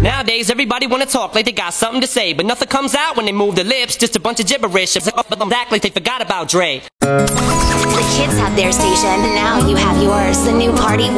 Nowadays, everybody wanna talk like they got something to say, but nothing comes out when they move their lips, just a bunch of gibberish. But them act like they forgot about Dre. The kids have their station, now you have yours. The new party